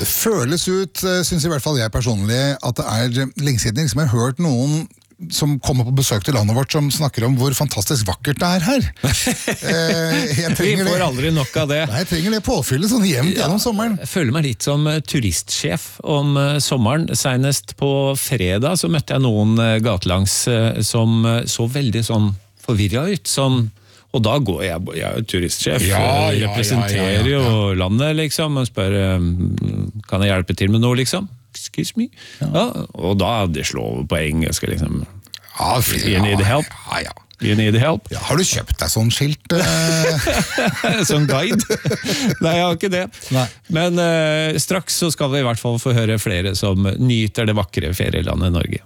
Det føles ut, synes I hvert fall jeg personlig, at det lenge siden liksom jeg har hørt noen som kommer på besøk til landet vårt som snakker om hvor fantastisk vakkert det her. Vi får aldri nok av det. Nei, jeg trenger det påfyllet sånn jevnt gjennom sommeren. Jeg føler meg litt som turistsjef om sommeren. Senest på fredag så møtte jeg noen gatelangs som så veldig sånn forvirret ut, sånn. Og da går jeg er jo turistsjef, representerer jo landet liksom, og spør, kan jeg hjelpe til med noe liksom? Excuse me? Ja, og da det slår over på engelsk liksom. You need help? You need help? Ja, har du kjøpt deg sånn skilt? Sånn guide? Nei, jeg har ikke det. Nei. Men straks så skal vi I hvert fall få høre flere som nyter det vakre ferielandet Norge.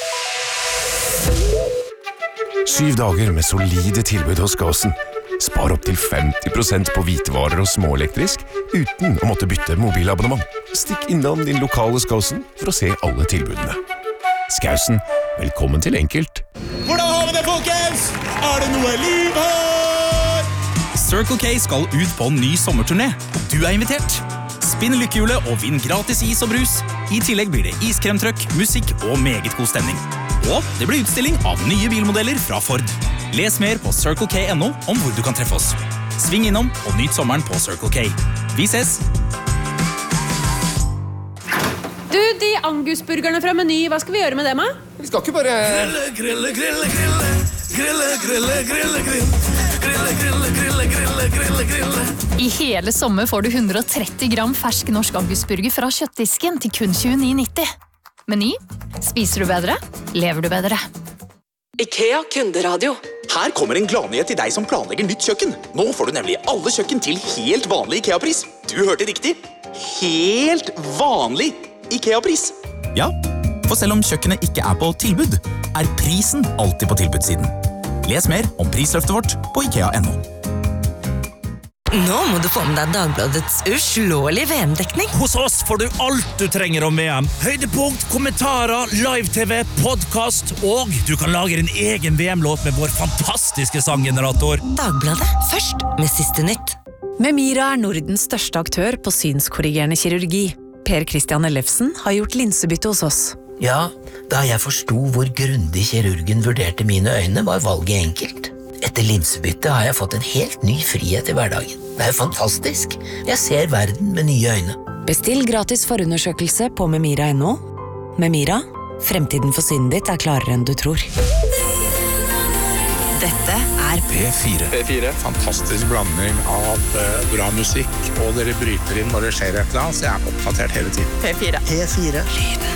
7 dager med solide tilbud hos Skåsen. Spar opp til 50% på hvitevarer og småelektrisk uten å måtte bytte mobilabonnement. Stikk innom din lokale Skåsen for å se alle tilbudene. Skåsen, velkommen til enkelt. Hvordan har vi det, folkens? Det noe liv her? Circle K skal ut på en ny sommerturné. Du invitert. Spinn lykkehjulet og vinn gratis is og brus. I tillegg blir det iskremtrøkk, musikk og meget god stemning. Og det blir utstilling av nye bilmodeller fra Ford. Les mer på CircleK.no om hvor du kan treffe oss. Sving innom og nyt sommeren på Circle K. Vi ses! Du, de angusburgerne fra Meny, hva skal vi gjøre med dem, da? Vi skal ikke bare... I hele sommer får du 130 gram fersk norsk angusburger fra kjøttdisken til kun 29,90. Meny. Spiser du bedre? Lever du bedre? IKEA kunderadio. Her kommer en gladnyhet til deg som planlegger nytt kjøkken. Nå får du nemlig alle kjøkken til helt vanlig IKEA-pris. Du hørte riktig. Helt vanlig IKEA-pris. Ja, for selv om kjøkkenet ikke på tilbud, prisen alltid på tilbudssiden. Les mer om prisløftet vårt på IKEA.no. Nå må du få med deg Dagbladets uslåelige VM-dekning. Hos oss får du alt du trenger om VM. Høydepunkt, kommentarer, live-tv, podcast, og du kan lage din egen VM-låt med vår fantastiske sanggenerator. Dagbladet, først med siste nytt. Memira Nordens største aktør på synskorrigerende kirurgi. Per Christian Ellefsen har gjort linsebytte hos oss. Ja, da jeg forstod hvor grundig kirurgen vurderte mine øyne, var valget enkelt. Etter linsebytte har jeg fått en helt ny frihet I hverdagen. Det jo fantastisk. Jeg ser verden med nye øyne. Bestill gratis forundersøkelse på memira.no. Memira, fremtiden for synet ditt klarere enn du tror. Dette P4. P4. Fantastisk blanding av bra musikk, og dere bryter inn når det skjer et eller annet, så jeg oppdatert hele tiden. P4. P4. Lyden